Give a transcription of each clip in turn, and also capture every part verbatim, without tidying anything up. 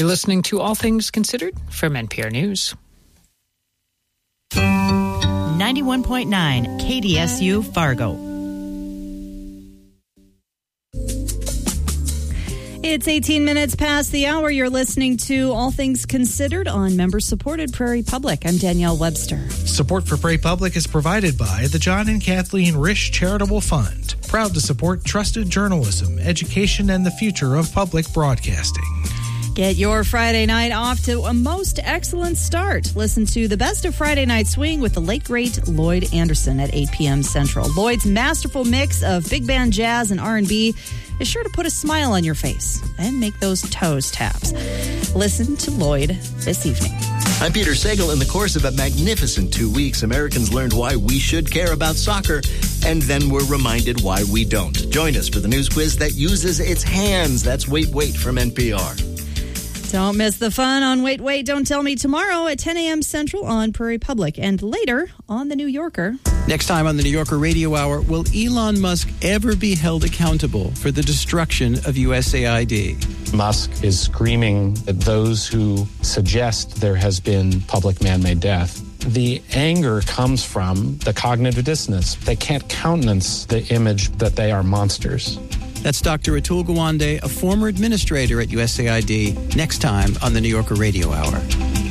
You're listening to All Things Considered from N P R News. ninety-one point nine K D S U Fargo. It's eighteen minutes past the hour. You're listening to All Things Considered on member-supported Prairie Public. I'm Danielle Webster. Support for Prairie Public is provided by the John and Kathleen Risch Charitable Fund, proud to support trusted journalism, education, and the future of public broadcasting. Get your Friday night off to a most excellent start. Listen to the best of Friday Night Swing with the late, great Lloyd Anderson at eight p.m. Central. Lloyd's masterful mix of big band jazz and R and B is sure to put a smile on your face and make those toes taps. Listen to Lloyd this evening. I'm Peter Sagal. In the course of a magnificent two weeks, Americans learned why we should care about soccer, and then were reminded why we don't. Join us for the news quiz that uses its hands. That's Wait, Wait from N P R. Don't miss the fun on Wait, Wait, Don't Tell Me tomorrow at ten a.m. Central on Prairie Public and later on The New Yorker. Next time on the New Yorker Radio Hour, will Elon Musk ever be held accountable for the destruction of U S A I D? Musk is screaming at those who suggest there has been public man-made death. The anger comes from the cognitive dissonance. They can't countenance the image that they are monsters. That's Doctor Atul Gawande, a former administrator at U S A I D, next time on the New Yorker Radio Hour.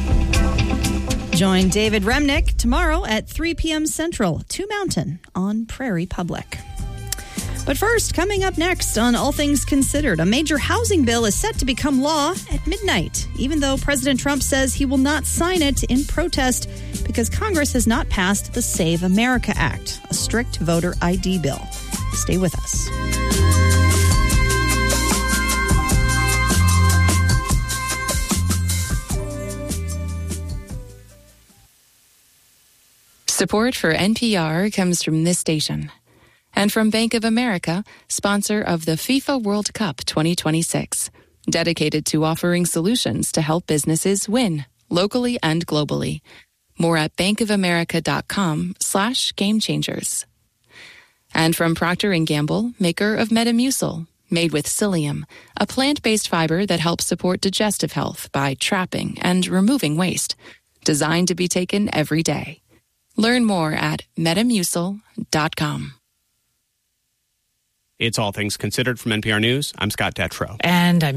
Join David Remnick tomorrow at three p.m. Central, two Mountain on Prairie Public. But first, coming up next on All Things Considered, a major housing bill is set to become law at midnight, even though President Trump says he will not sign it in protest because Congress has not passed the Save America Act, a strict voter I D bill. Stay with us. Support for N P R comes from this station and from Bank of America, sponsor of the FIFA World Cup twenty twenty-six, dedicated to offering solutions to help businesses win locally and globally. More at bankofamerica.com slash game changers. And from Procter and Gamble, maker of Metamucil, made with psyllium, a plant-based fiber that helps support digestive health by trapping and removing waste, designed to be taken every day. Learn more at metamucil dot com. It's All Things Considered from N P R News. I'm Scott Detrow. And I'm